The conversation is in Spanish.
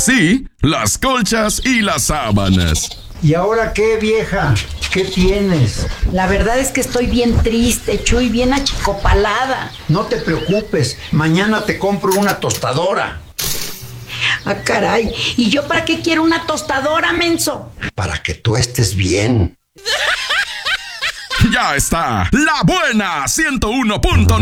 sí, las colchas y las sábanas. ¿Y ahora qué, vieja? ¿Qué tienes? La verdad es que estoy bien triste, Chuy, bien achicopalada. No te preocupes, mañana te compro una tostadora. Ah, caray, ¿y yo para qué quiero una tostadora, menso? Para que tú estés bien. Ya está, La Buena 101.9.